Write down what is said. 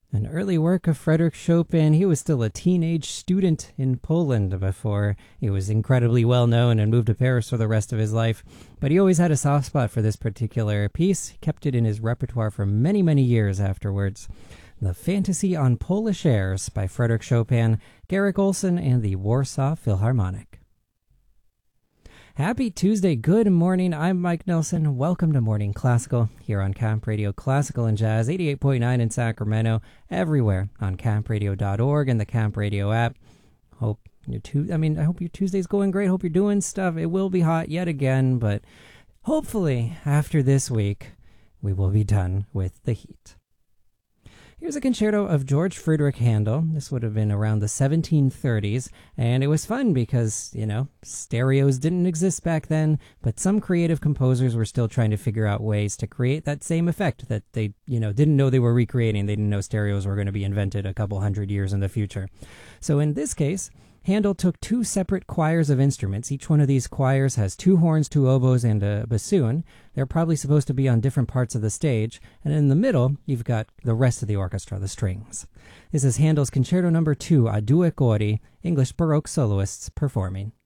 An early work of Frédéric Chopin. He was still a teenage student in Poland before he was incredibly well known and moved to Paris for the rest of his life. But he always had a soft spot for this particular piece. He kept it in his repertoire for many, many years afterwards. The Fantasy on Polish Airs by Frédéric Chopin, Garrick Olson, and the Warsaw Philharmonic. Happy Tuesday, good morning. I'm Mike Nelson. Welcome to Morning Classical here on Camp Radio Classical and Jazz 88.9 in Sacramento, everywhere on campradio.org and the Camp Radio app. I hope your Tuesday's going great. Hope you're doing stuff. It will be hot yet again, but hopefully after this week we will be done with the heat. Here's a concerto of George Friedrich Handel. This would have been around the 1730s, and it was fun because, stereos didn't exist back then, but some creative composers were still trying to figure out ways to create that same effect that they, didn't know they were recreating. They didn't know stereos were going to be invented a couple hundred years in the future. So in this case, Handel took two separate choirs of instruments. Each one of these choirs has two horns, two oboes, and a bassoon. They're probably supposed to be on different parts of the stage. And in the middle, you've got the rest of the orchestra, the strings. This is Handel's Concerto No. 2, A Due Cori, English Baroque soloists performing.